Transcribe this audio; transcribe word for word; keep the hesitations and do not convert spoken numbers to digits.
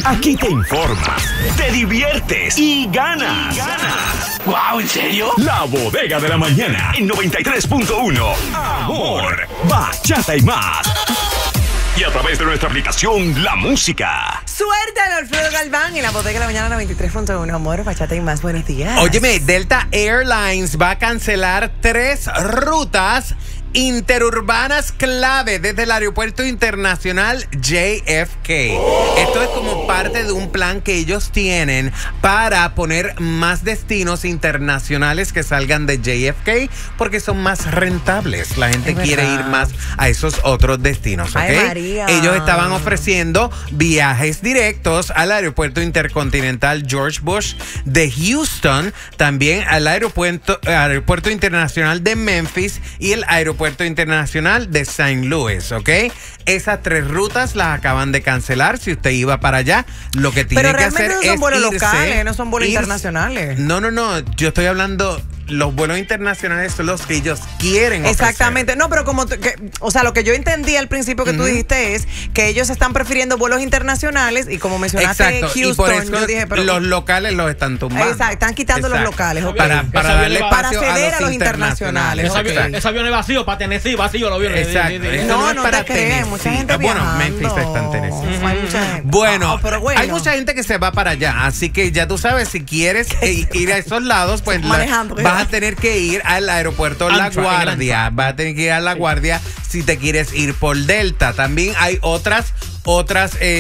Aquí te informas, te diviertes y ganas. Y ganas. Wow, ¿en serio? La Bodega de la Mañana en noventa y tres punto uno. Amor, bachata y más. Y a través de nuestra aplicación La Música. Suerte al Alfredo Galván en la Bodega de la Mañana noventa y tres punto uno. Amor, bachata y más. Buenos días. Óyeme, Delta Airlines va a cancelar tres rutas interurbanas clave desde el Aeropuerto Internacional J F K. Esto es como parte de un plan que ellos tienen para poner más destinos internacionales que salgan de J F K porque son más rentables. La gente quiere ir más a esos otros destinos, ¿ok? Ay, María. Ellos estaban ofreciendo viajes directos al Aeropuerto Intercontinental George Bush de Houston, también al Aeropuerto, Aeropuerto Internacional de Memphis y el Aeropuerto Puerto Internacional de Saint Louis, ¿ok? Esas tres rutas las acaban de cancelar. Si usted iba para allá, lo que tiene Pero que hacer realmente no es son vuelos irse, locales, no son vuelos irse. internacionales. No, no, no. Yo estoy hablando... Los vuelos internacionales son los que ellos quieren ofrecer. Exactamente. No, pero como, que, o sea, lo que yo entendí al principio que uh-huh. tú dijiste es que ellos están prefiriendo vuelos internacionales y como mencionaste Exacto. Houston, y por eso yo dije, pero los locales los están tumbando. Exacto, están quitando Exacto. los locales. Okay. Para, para darle para espacio ceder a los, a los internacionales. Ese Okay. avión, ese avión es vacío, para Tennessee, vacío lo vieron. Exacto. Sí, sí, sí. No, no, no para te crees, mucha gente Bueno, viajando. Memphis está en Tennessee. Uh-huh. Hay mucha gente. Bueno, oh, pero bueno, hay mucha gente que se va para allá, así que ya tú sabes, si quieres ir a esos lados, pues la, vas a tener que ir al aeropuerto La Guardia. Vas a tener que ir a La Guardia si te quieres ir por Delta. También hay otras, otras... Eh,